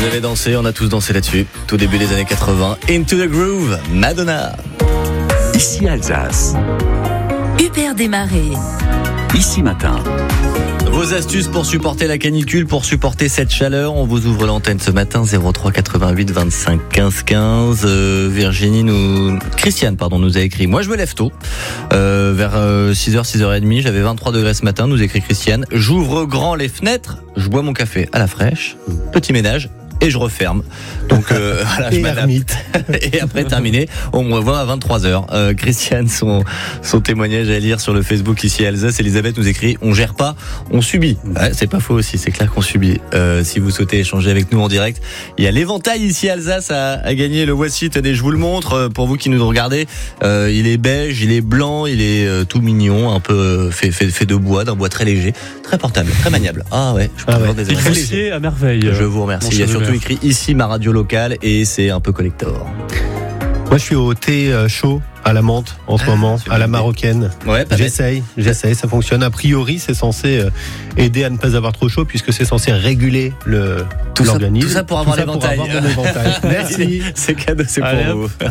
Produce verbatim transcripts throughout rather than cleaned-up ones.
Vous avez dansé, on a tous dansé là-dessus. Tout début des années quatre-vingts. Into the Groove, Madonna. Ici Alsace. Hubert Desmarais. Ici Matin. Vos astuces pour supporter la canicule, pour supporter cette chaleur. On vous ouvre l'antenne ce matin, zéro trois quatre-vingt-huit vingt-cinq quinze quinze. Euh, Virginie nous... Christiane, pardon, nous a écrit. Moi, je me lève tôt. Euh, vers euh, six heures, six heures trente. J'avais vingt-trois degrés ce matin, nous écrit Christiane. J'ouvre grand les fenêtres. Je bois mon café à la fraîche. Petit ménage. Et je referme. Donc euh, voilà, je m'adapte. Et après terminé, on me revoit à vingt-trois heures. Euh, Christiane, son son témoignage à lire sur le Facebook ici à Alsace. Elisabeth nous écrit: on gère pas, on subit. Ouais, c'est pas faux aussi, c'est clair qu'on subit. Euh, si vous souhaitez échanger avec nous en direct, il y a l'éventail ici à Alsace à, à gagner. Le voici, tenez, je vous le montre pour vous qui nous regardez. Euh, il est beige, il est blanc, il est euh, tout mignon, un peu fait fait fait de bois, d'un bois très léger, très portable, très maniable. Ah ouais, je peux ah ouais. des très léger à merveille. Je vous remercie. Il y a surtout écrit ici ma radio locale et c'est un peu collector. Moi je suis au thé chaud à la menthe en ce ah, moment, à la marocaine. Ouais, j'essaye, j'essaye, ça fonctionne. A priori, c'est censé aider à ne pas avoir trop chaud puisque c'est censé réguler le tout l'organisme. Ça, tout ça pour avoir l'éventail. Merci. C'est cadeau, c'est Allez, pour vous.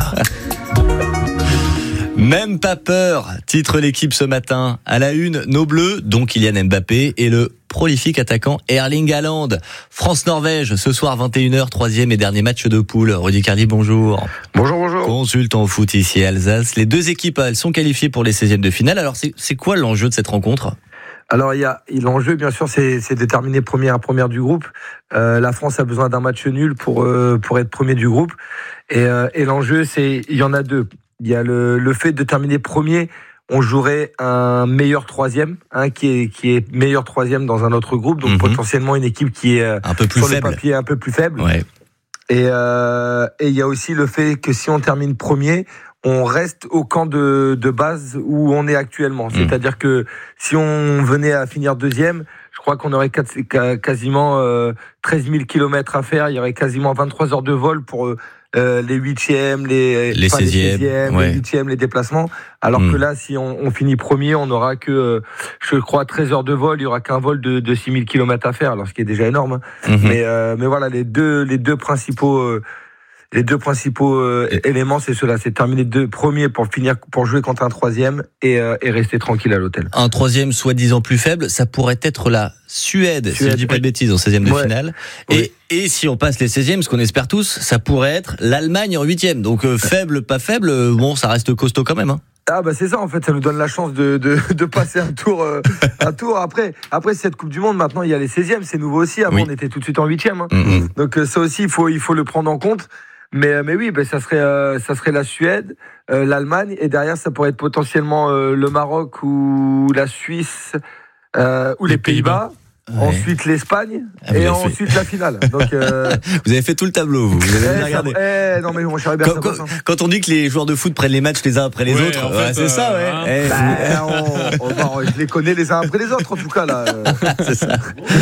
Même pas peur, titre l'équipe ce matin. À la une, nos bleus, dont Kylian Mbappé, et le prolifique attaquant Erling Haaland. France-Norvège, ce soir vingt et une heures, troisième et dernier match de poule. Rudy Carly, bonjour. Bonjour, bonjour. Consultant au foot ici à Alsace. Les deux équipes, elles sont qualifiées pour les seizièmes de finale. Alors, c'est, c'est quoi l'enjeu de cette rencontre ? Alors, il y a l'enjeu, bien sûr, c'est, c'est de terminer première première du groupe. Euh, la France a besoin d'un match nul pour euh, pour être premier du groupe. Et, euh, et l'enjeu, c'est il y en a deux. Il y a le, le fait de terminer premier. On jouerait un meilleur troisième, hein, qui est qui est meilleur troisième dans un autre groupe, donc mm-hmm. potentiellement une équipe qui est un peu plus sur faible. le papier un peu plus faible. Ouais. Et euh, et il y a aussi le fait que si on termine premier, on reste au camp de de base où on est actuellement. Mm. C'est-à-dire que si on venait à finir deuxième, je crois qu'on aurait quasiment euh, treize mille kilomètres à faire. Il y aurait quasiment vingt-trois heures de vol pour euh, Euh, les huitièmes, les, les seizièmes, ouais. les huitièmes, les déplacements. Alors mmh. que là, si on, on finit premier, on n'aura que, euh, je crois, treize heures de vol. Il y aura qu'un vol de, de six mille kilomètres à faire, alors ce qui est déjà énorme. Hein. Mmh. Mais, euh, mais voilà, les deux, les deux principaux, euh, les deux principaux euh, éléments, c'est cela, c'est terminer deux premiers pour finir, pour jouer contre un troisième et, euh, et rester tranquille à l'hôtel. Un troisième soi-disant plus faible, ça pourrait être la Suède, Suède si je dis pas de bêtises, en seizième de ouais. finale. Et, oui. et si on passe les seizièmes, ce qu'on espère tous, ça pourrait être l'Allemagne en huitième. Donc euh, faible, pas faible, bon, ça reste costaud quand même. Hein. Ah bah c'est ça en fait, ça nous donne la chance de de, de passer un tour euh, un tour après après cette Coupe du Monde. Maintenant il y a les seizièmes, c'est nouveau aussi. Avant oui. on était tout de suite en huitième. Hein. Mm-hmm. Donc euh, ça aussi il faut il faut le prendre en compte. Mais mais oui, ben ça serait euh, ça serait la Suède, euh, l'Allemagne et derrière ça pourrait être potentiellement euh, le Maroc ou la Suisse euh, ou les, les Pays-Bas. Pays-Bas. Ouais. Ensuite l'Espagne ah, et ensuite fait... la finale. Donc euh... vous avez fait tout le tableau, vous. Vous avez eh, regardé. Ça... Eh, non mais bon, je bien quand, quand, quand on dit que les joueurs de foot prennent les matchs les uns après les ouais, autres, en ouais, fait, c'est euh, ça, ouais. Hein. Eh, bah, on, on, on, je les connais les uns après les autres en tout cas là. C'est ça.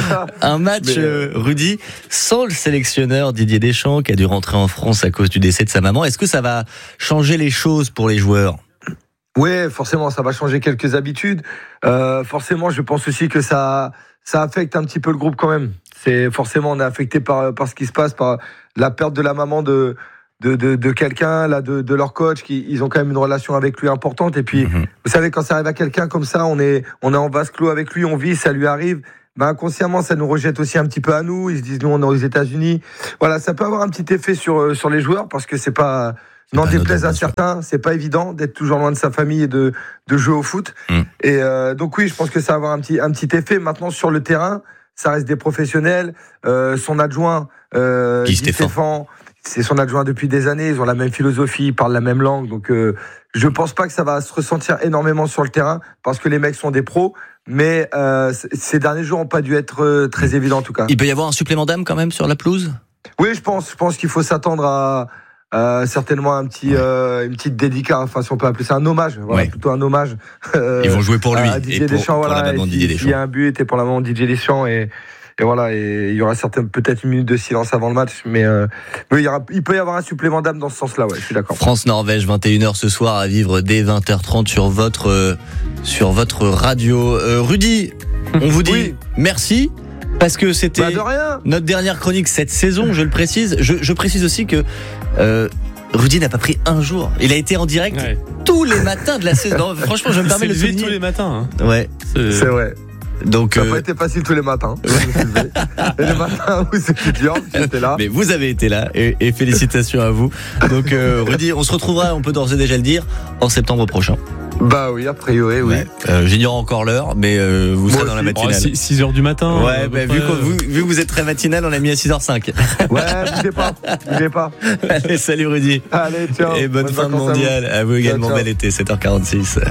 Un match, mais, euh, Rudy, sans le sélectionneur Didier Deschamps qui a dû rentrer en France à cause du décès de sa maman. Est-ce que ça va changer les choses pour les joueurs ? Oui, forcément, ça va changer quelques habitudes. Euh, forcément, je pense aussi que ça. Ça affecte un petit peu le groupe quand même. C'est forcément on est affecté par par ce qui se passe, par la perte de la maman de de de, de quelqu'un, là de de leur coach, qui ils ont quand même une relation avec lui importante. Et puis mm-hmm. vous savez quand ça arrive à quelqu'un comme ça, on est on est en vase clos avec lui, on vit, ça lui arrive. Ben inconsciemment ça nous rejette aussi un petit peu à nous. Ils se disent nous on est aux États-Unis. Voilà, ça peut avoir un petit effet sur sur les joueurs parce que c'est pas n'en déplaise à certains, c'est pas évident d'être toujours loin de sa famille et de de jouer au foot. Mm. Et euh, donc oui, je pense que ça va avoir un petit un petit effet. Maintenant sur le terrain, ça reste des professionnels. Euh, son adjoint, euh, Guy Stéphane, c'est son adjoint depuis des années. Ils ont la même philosophie, ils parlent la même langue. Donc euh, je pense pas que ça va se ressentir énormément sur le terrain parce que les mecs sont des pros. Mais euh, ces derniers jours ont pas dû être euh, très évidents en tout cas. Il peut y avoir un supplément d'âme quand même sur la pelouse. Oui, je pense. Je pense qu'il faut s'attendre à Euh, certainement un petit, ouais. euh, une petite dédicace, enfin si on peut appeler ça un hommage, voilà, ouais. plutôt un hommage. Euh, Ils vont jouer pour lui à Didier et pour, Deschamps, pour voilà, la maman de Didier Deschamps. Il y a un but et pour la maman de Didier Deschamps et et voilà et il y aura certainement peut-être une minute de silence avant le match, mais, euh, mais il, y aura, il peut y avoir un supplément d'âme dans ce sens-là, ouais, je suis d'accord. France-Norvège, vingt et une heures ce soir à vivre dès vingt heures trente sur votre euh, sur votre radio. Euh, Rudy, on vous dit oui. merci. Parce que c'était Bah de rien. notre dernière chronique cette saison, je le précise. Je, je précise aussi que euh, Rudy n'a pas pris un jour. Il a été en direct Ouais. tous les matins de la saison. Franchement, je me Il permets s'est de le levé souligner. tous les matins. Hein. Ouais. C'est- C'est vrai. Donc, Ça n'a euh, pas été facile tous les matins. Je me suis levé. Et les matins où c'était dur, j'étais là. mais vous avez été là et, et félicitations à vous. Donc, euh, Rudy, on se retrouvera, on peut d'ores et déjà le dire, en septembre prochain. Bah oui, a priori, oui. Ouais. Euh, J'ignore encore l'heure, mais euh, vous Moi serez dans la aussi. Oh, matinale. six heures du matin. Ouais, à peu bah, près. vu, que vous, vu que vous êtes très matinal, on a mis à six heures cinq. Ouais, bougez pas, bougez pas. Allez, salut Rudy. Allez, ciao. Et bonne, fin de vacances à vous. mondiale. À vous également, Ciao, ciao. bel été, sept heures quarante-six.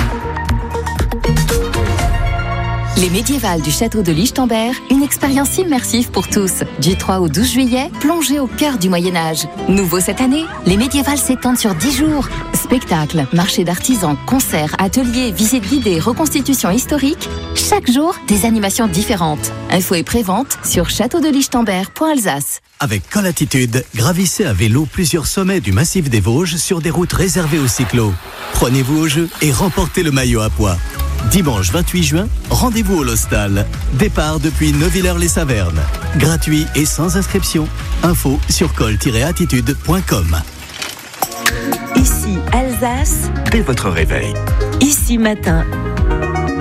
Les médiévales du château de Lichtenberg, une expérience immersive pour tous. Du trois au douze juillet, plongez au cœur du Moyen-Âge. Nouveau cette année, les médiévales s'étendent sur dix jours. Spectacles, marchés d'artisans, concerts, ateliers, visites guidées, reconstitutions historiques. Chaque jour, des animations différentes. Infos et prévente sur château de lichtenberg point alsace. Avec Colatitude, gravissez à vélo plusieurs sommets du massif des Vosges sur des routes réservées aux cyclos. Prenez-vous au jeu et remportez le maillot à pois. Dimanche vingt-huit juin, rendez-vous au Lostal. Départ depuis Neuvillers-les-Savernes. Gratuit et sans inscription. Info sur col tiret attitude point com. Ici Alsace, Dès votre réveil. ici matin.